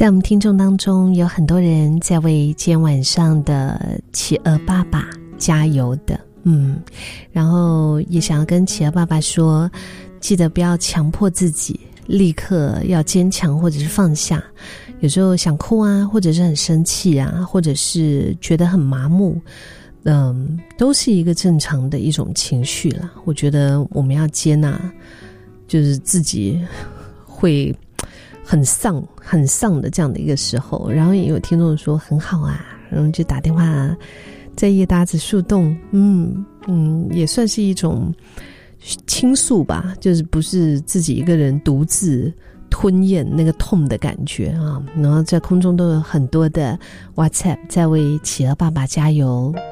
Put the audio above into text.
在我们听众当中，有很多人在为今天晚上的企鹅爸爸加油的，然后也想要跟企鹅爸爸说，记得不要强迫自己立刻要坚强或者是放下，有时候想哭啊，或者是很生气啊，或者是觉得很麻木，都是一个正常的一种情绪啦。我觉得我们要接纳，就是自己会很丧的这样的一个时候。然后也有听众说很好啊，然后就打电话在夜搭子树洞，也算是一种倾诉吧，就是不是自己一个人独自吞咽那个痛的感觉啊。然后在空中都有很多的 WhatsApp 在为企鹅爸爸加油。